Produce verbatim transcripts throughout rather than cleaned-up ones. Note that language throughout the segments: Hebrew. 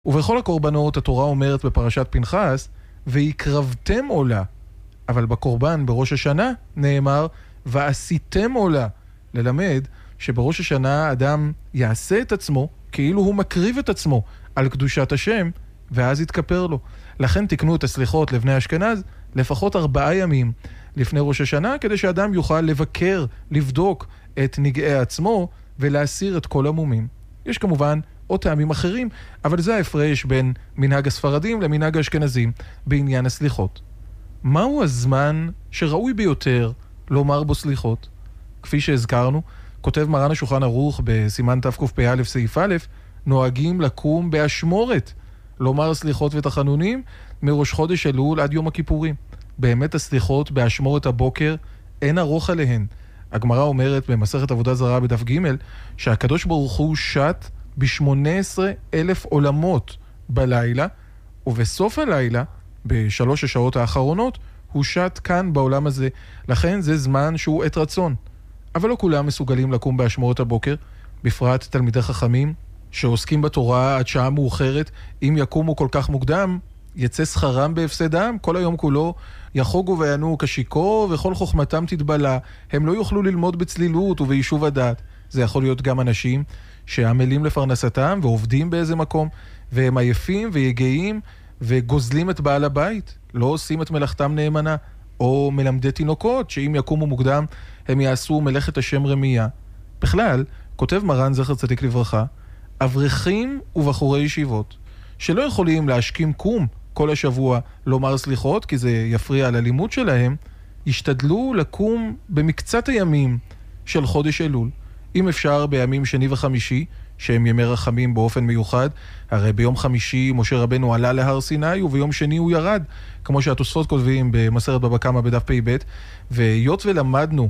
ובכל הקורבנות התורה אומרת בפרשת פנחס, ויקרבתם עולה. אבל בקורבן בראש השנה נאמר, ועשיתם עולה. ללמד שבראש השנה אדם יעשה את עצמו, כאילו הוא מקריב את עצמו על קדושת השם, ואז יתכפר לו. לכן תקנו את הסליחות לבני אשכנז לפחות ארבעה ימים לפני ראש השנה, כדי שאדם יוכל לבקר, לבדוק את נגעי עצמו ולהסיר את כל המומים. יש כמובן עוד טעמים אחרים, אבל זה ההפרש בין מנהג הספרדים למנהג האשכנזים בעניין הסליחות. מהו הזמן שראוי ביותר לומר בו סליחות? כפי שהזכרנו, כותב מרן השולחן ערוך בסימן תקפ"א סעיף א', נוהגים לקום באשמורת, לומר סליחות ותחנונים מראש חודש אלול עד יום הכיפורים. באמת הסליחות באשמורת הבוקר אין ארוך עליהן. הגמרא אומרת במסכת עבודה זרה בדף ג' שהקדוש ברוך הוא שט ב-שמונה עשרה אלף עולמות בלילה, ובסוף הלילה, בשלוש השעות האחרונות, הוא שט כאן בעולם הזה. לכן זה זמן שהוא עת רצון. אבל לא כולם מסוגלים לקום באשמורת הבוקר, בפרט תלמידי חכמים שעוסקים בתורה עד שעה מאוחרת. אם יקומו כל כך מוקדם, יצא שכרם בהפסדם, כל היום כולו יחוגו ויענו כשיקו וכל חוכמתם תתבלה. הם לא יוכלו ללמוד בצלילות וביישוב הדעת. זה יכול להיות גם אנשים שעמלים לפרנסתם ועובדים באיזה מקום, והם עייפים ויגעים וגוזלים את בעל הבית, לא עושים את מלאכתם נאמנה, או מלמדי תינוקות שאם יקומו מוקדם הם יעשו מלאכת השם רמייה. בכלל, כותב מרן זכר צדיק לברכה, אברכים ובחורי ישיבות שלא יכולים להשכים קום כל השבוע לומר סליחות, כי זה יפריע על הלימוד שלהם, ישתדלו לקום במקצת הימים של חודש אלול. אם אפשר בימים שני וחמישי, שהם ימי רחמים באופן מיוחד, הרי ביום חמישי משה רבנו עלה להר סיני, וביום שני הוא ירד, כמו שהתוספות כותבים במסכת בבא קמא בדף פ"ב. והיות ולמדנו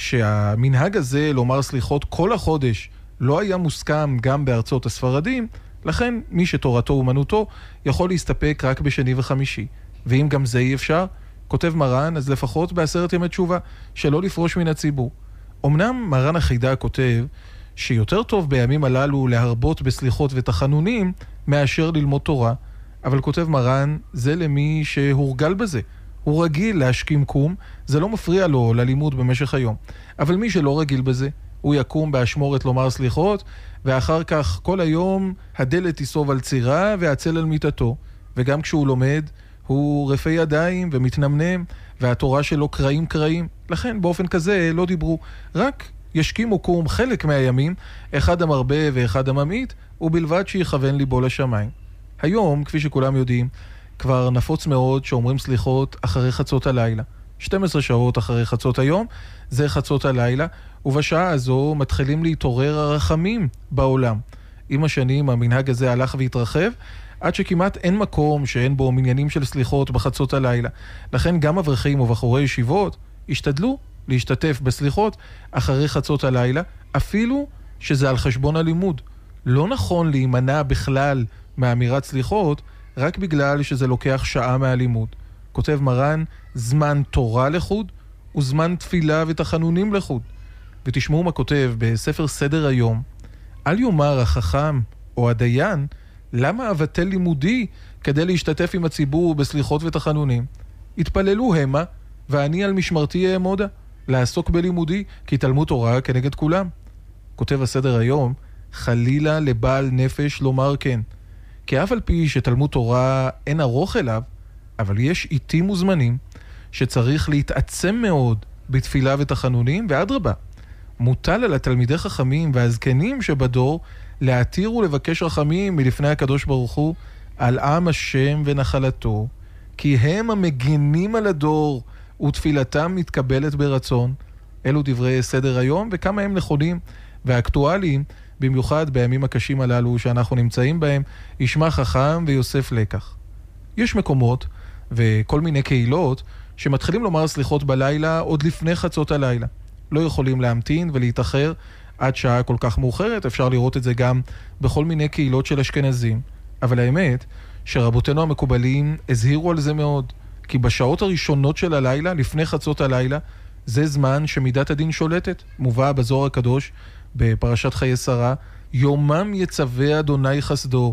שהמנהג הזה לומר סליחות כל החודש לא היה מוסכם גם בארצות הספרדים, לכן מי שתורתו אומנותו יכול להסתפק רק בשני וחמישי. ואם גם זה אי אפשר, כותב מרן, אז לפחות בעשרת ימי תשובה, שלא לפרוש מן הציבור. אמנם מרן החידה כותב שיותר טוב בימים הללו להרבות בסליחות ותחנונים מאשר ללמוד תורה, אבל כותב מרן, זה למי שהורגל בזה. הוא רגיל להשכים קום, זה לא מפריע לו ללימוד במשך היום. אבל מי שלא רגיל בזה, הוא יקום באשמורת לומר סליחות, ואחר כך כל היום הדלת יסוב על צירה והצל על מיטתו, וגם כשהוא לומד הוא רפי ידיים ומתנמנם, והתורה שלו קראים קראים. לכן באופן כזה לא דיברו, רק ישכימו קום חלק מהימים, אחד המרבה ואחד הממעיט, ובלבד שיכוון ליבו לשמיים. היום, כפי שכולם יודעים, כבר נפוץ מאוד שאומרים סליחות אחרי חצות הלילה. שתים עשרה שעות אחרי חצות היום, זה חצות הלילה, ובשעה הזו מתחילים להתעורר הרחמים בעולם. עם השנים המנהג הזה הלך והתרחב, עד שכמעט אין מקום שאין בו מניינים של סליחות בחצות הלילה. לכן גם אברכים ובחורי ישיבות השתדלו להשתתף בסליחות אחרי חצות הלילה, אפילו שזה על חשבון הלימוד. לא נכון להימנע בכלל מאמירת סליחות, רק בגלל שזה לוקח שעה מהלימוד. כותב מרן, זמן תורה לחוד וזמן תפילה ותחנונים לחוד. ותשמעו מה כותב בספר סדר היום, אל יאמר החכם או הדיין, למה אבטל לימודי כדי להשתתף עם הציבור בסליחות ותחנונים? התפללו המה, ואני על משמרתי אעמודה, לעסוק בלימודי, כי תלמוד תורה כנגד כולם. כותב הסדר היום, חלילה לבעל נפש לומר כן. כי אף על פי שתלמוד תורה אין ארוך אליו, אבל יש עיתים וזמנים שצריך להתעצם מאוד בתפילה ותחנונים, ואדרבה, מוטל על התלמידי חכמים והזקנים שבדור להתיר ולבקש רחמים מלפני הקדוש ברוך הוא על עם השם ונחלתו, כי הם המגינים על הדור ותפילתם מתקבלת ברצון. אלו דברי סדר היום, וכמה הם נכונים ואקטואליים, במיוחד בימים הקשים הללו שאנחנו נמצאים בהם, ישמע חכם ויוסף לקח. יש מקומות וכל מיני קהילות שמתחילים לומר סליחות בלילה עוד לפני חצות הלילה. לא יכולים להמתין ולהתאחר עד שעה כל כך מאוחרת. אפשר לראות את זה גם בכל מיני קהילות של אשכנזים. אבל האמת שרבותינו המקובלים הזהירו על זה מאוד, כי בשעות הראשונות של הלילה, לפני חצות הלילה, זה זמן שמידת הדין שולטת. מובא בזוהר הקדוש בפרשת חיי שרה, יומם יצווה אדוני חסדו,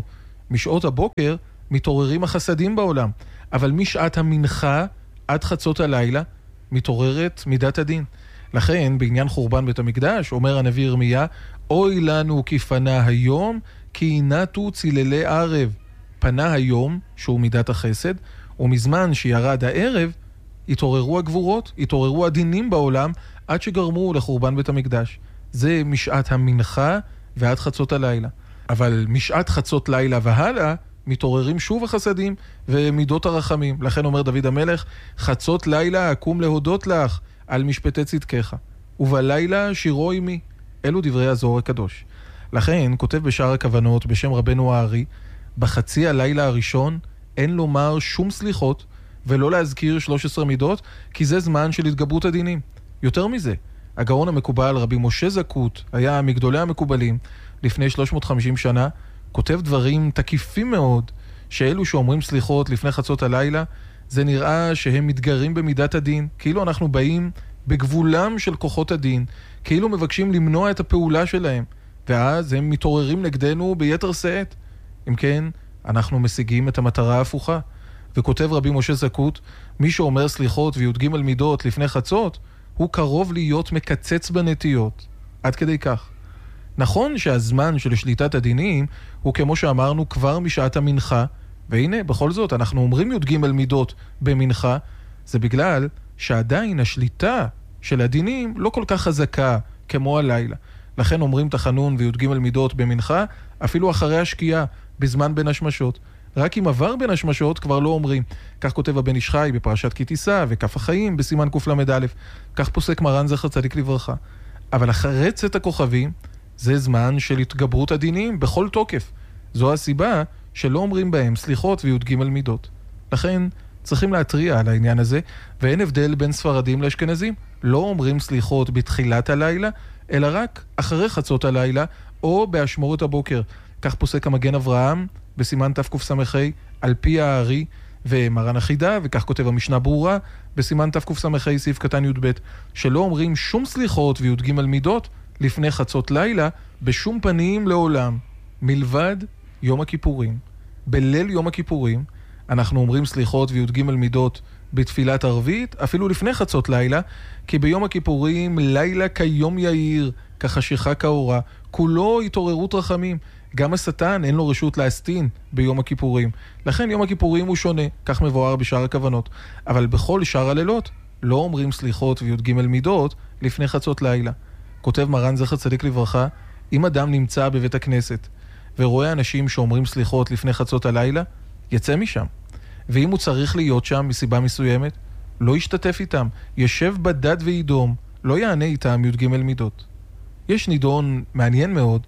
משעות הבוקר מתעוררים החסדים בעולם, אבל משעת המנחה עד חצות הלילה מתעוררת מידת הדין. לכן בעניין חורבן בית המקדש אומר הנביא ירמיה, אוי לנו כי פנה היום, כי עינתו ציללי ערב. פנה היום, שהוא מידת החסד, ומזמן שירד הערב, התעוררו הגבורות, התעוררו הדינים בעולם, עד שגרמו לחורבן בית המקדש. זה משעת המנחה ועד חצות הלילה. אבל משעת חצות לילה והלאה, מתעוררים שוב החסדים ומידות הרחמים. לכן אומר דוד המלך, חצות לילה אקום להודות לך על משפטי צדקך, ובלילה שירו עמי. אלו דברי הזוהר הקדוש. לכן כותב בשאר הכוונות בשם רבנו הארי, בחצי הלילה הראשון אין לומר שום סליחות ולא להזכיר שלוש עשרה מידות, כי זה זמן של התגברות הדינים. יותר מזה, הגאון המקובל רבי משה זקוט היה מגדולי המקובלים לפני שלוש מאות וחמישים שנה, כותב דברים תקיפים מאוד, שאלו שאומרים סליחות לפני חצות הלילה, זה נראה שהם מתגרים במידת הדין, כאילו אנחנו באים בגבולם של כוחות הדין, כאילו מבקשים למנוע את הפעולה שלהם, ואז הם מתעוררים נגדנו ביתר שאת. אם כן, אנחנו משיגים את המטרה ההפוכה. וכותב רבי משה זקוט, מי שאומר סליחות וי"ג מידות לפני חצות, הוא קרוב להיות מקצץ בנטיות. עד כדי כך. נכון שהזמן של שליטת הדינים הוא כמו שאמרנו כבר משעת המנחה, והנה בכל זאת אנחנו אומרים י"ג מידות במנחה, זה בגלל שעדיין השליטה של הדינים לא כל כך חזקה כמו הלילה. לכן אומרים תחנון וי"ג מידות במנחה אפילו אחרי השקיעה בזמן בין השמשות. רק אם עבר בין השמשות כבר לא אומרים. כך כותב הבן איש חי בפרשת כי תישא וכף החיים בסימן קל"א. כך פוסק מרן זכר צדיק לברכה. אבל אחרי צאת הכוכבים זה זמן של התגברות הדינים בכל תוקף. זו הסיבה שלא אומרים בהם סליחות וי"ג מידות. לכן צריכים להטריע על העניין הזה, ואין הבדל בין ספרדים לאשכנזים. לא אומרים סליחות בתחילת הלילה, אלא רק אחרי חצות הלילה או באשמורת הבוקר. כך פוסק המגן אברהם בסימן תקס"ה על פי הארי ומרן החידה, וכך כותב המשנה ברורה בסימן תקס"ה סעיף קטן י"ב, שלא אומרים שום סליחות וי"ג מידות לפני חצות לילה בשום פנים לעולם, מלבד יום הכיפורים. בליל יום הכיפורים אנחנו אומרים סליחות וי"ג מידות בתפילת ערבית, אפילו לפני חצות לילה, כי ביום הכיפורים לילה כיום יאיר, כחשיכה כאורה, כולו התעוררות רחמים. גם השטן אין לו רשות להסתין ביום הכיפורים. לכן יום הכיפורים הוא שונה, כך מבואר בשאר הכוונות. אבל בכל שאר הלילות לא אומרים סליחות וי"ג מידות לפני חצות לילה. כותב מרן זכר צדיק לברכה, אם אדם נמצא בבית הכנסת ורואה אנשים שאומרים סליחות לפני חצות הלילה, יצא משם. ואם הוא צריך להיות שם מסיבה מסוימת, לא ישתתף איתם, ישב בדד וידום, לא יענה איתם י"ג מידות. יש נידון מעניין מאוד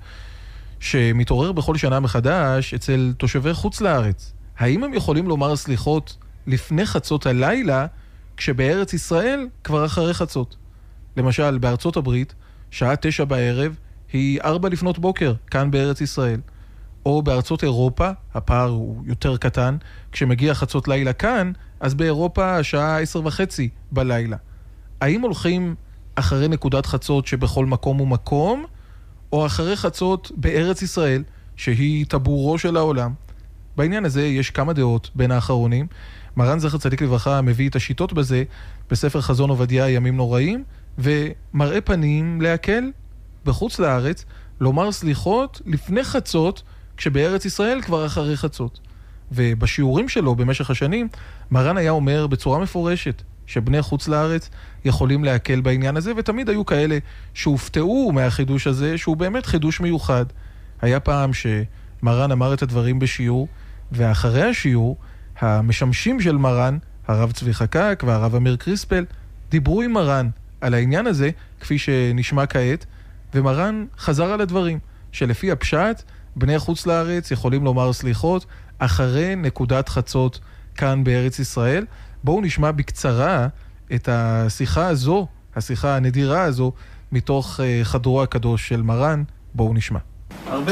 שמתעורר בכל שנה מחדש אצל תושבי חוץ לארץ. האם הם יכולים לומר סליחות לפני חצות הלילה כשבארץ ישראל כבר אחרי חצות? למשל בארצות הברית שעה תשע בערב היא ארבע לפנות בוקר כאן בארץ ישראל. או בארצות אירופה, הפער הוא יותר קטן, כשמגיע חצות לילה כאן, אז באירופה השעה עשר וחצי בלילה. האם הולכים אחרי נקודת חצות שבכל מקום הוא מקום, או אחרי חצות בארץ ישראל, שהיא טבורו של העולם? בעניין הזה יש כמה דעות בין האחרונים. מרן זכר צדיק לברכה מביא את השיטות בזה בספר חזון עובדיה ימים נוראים, ומראה פנים להקל בחוץ לארץ, לומר סליחות לפני חצות, כשבארץ ישראל כבר אחרי חצות. ובשיעורים שלו במשך השנים, מרן היה אומר בצורה מפורשת שבני חוץ לארץ יכולים להקל בעניין הזה, ותמיד היו כאלה שהופתעו מהחידוש הזה, שהוא באמת חידוש מיוחד. היה פעם שמרן אמר את הדברים בשיעור, ואחרי השיעור, המשמשים של מרן, הרב צבי חקק והרב אמיר קריספל, דיברו עם מרן על העניין הזה, כפי שנשמע כעת, ומרן חזר על הדברים, שלפי הפשט, בני חוץ לארץ יכולים לומר סליחות אחרי נקודת חצות כאן בארץ ישראל. בואו נשמע בקצרה את השיחה הזו, השיחה הנדירה הזו, מתוך חדרו הקדוש של מרן. בואו נשמע. הרבה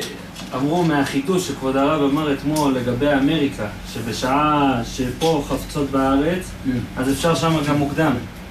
אמרו מהחידוש שכבוד הרב אמר אתמול לגבי אמריקה, שבשעה שפה חפצות בארץ, אז אפשר שם גם מוקדם.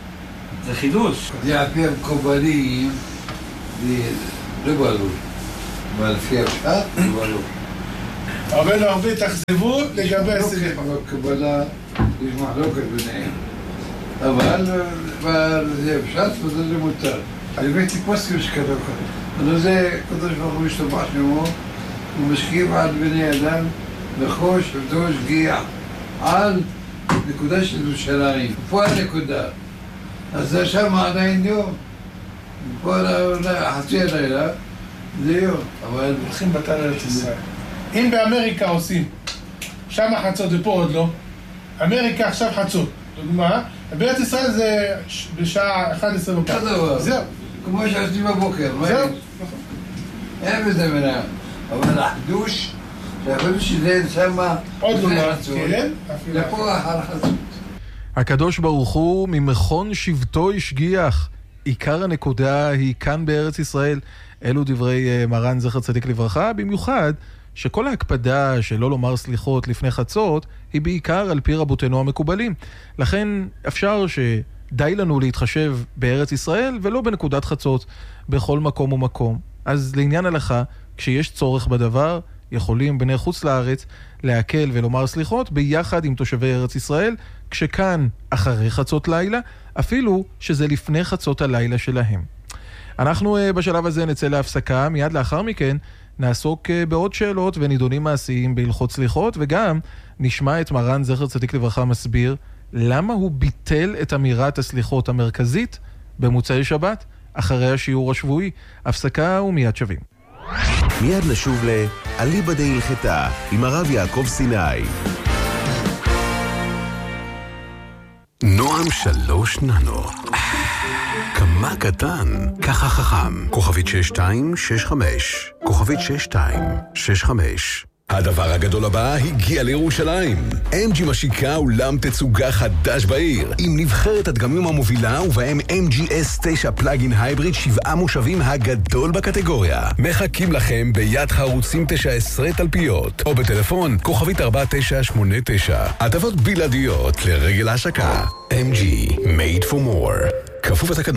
זה חידוש. זה על פי המקובלים, זה לא ברור. אבל לפי הפשט, זה ברור. רבנו הרבה תחזבו לגבי הסדר. בקבלה יש מחלוקת ביניהם. אבל זה פשט וזה מותר. אני הבאתי פוסקים שכתוב כאן. אבל זה קדוש ברוך הוא משתבח שמו, הוא משקיף על בני אדם לחוש ודוש גיח על נקודה של ירושלים. פה הנקודה. אז זה שם עדיין יום. פה חצי הלילה זה יום. אבל הולכים בתל ארץ ישראל. אם באמריקה עושים, שם חצות ופה עוד לא, אמריקה עכשיו חצות, דוגמה, בארץ ישראל זה בשעה אחת עשרה בבוקר. זהו. כמו שעושים בבוקר. זהו. אין בזה מנה. אבל החידוש, שהחידוש שזה שם עוד לא חצות. כן? לפה אחר חצות. הקדוש ברוך הוא ממכון שבטו השגיח. עיקר הנקודה היא כאן בארץ ישראל. אלו דברי מרן זכר צדיק לברכה, במיוחד שכל ההקפדה שלא לומר סליחות לפני חצות היא בעיקר על פי רבותינו המקובלים. לכן אפשר שדי לנו להתחשב בארץ ישראל ולא בנקודת חצות בכל מקום ומקום. אז לעניין הלכה, כשיש צורך בדבר, יכולים בני חוץ לארץ להקל ולומר סליחות ביחד עם תושבי ארץ ישראל, כשכאן אחרי חצות לילה, אפילו שזה לפני חצות הלילה שלהם. אנחנו בשלב הזה נצא להפסקה, מיד לאחר מכן נעסוק בעוד שאלות ונידונים מעשיים בהלכות סליחות, וגם נשמע את מרן זכר צדיק לברכה מסביר למה הוא ביטל את אמירת הסליחות המרכזית במוצאי שבת אחרי השיעור השבועי. הפסקה ומיד שווים. מיד נשוב לאליבא דהלכתה עם הרב יעקב סיני. נועם שלוש ננו. כמה קטן, ככה חכם. כוכבית שש שתיים שש חמש. כוכבית שש שתיים שש חמש. הדבר הגדול הבא הגיע לירושלים. אם ג'י משיקה אולם תצוגה חדש בעיר, עם נבחרת הדגמים המובילה ובהם אם ג'י אס תשע פלאגין הייבריד שבעה מושבים הגדול בקטגוריה. מחכים לכם ביד חרוצים תשע עשרה תלפיות, או בטלפון כוכבית ארבע תשע שמונה תשע. הטבות בלעדיות לרגל ההשקה. אם ג'י, made for more. כפוף לתקנון.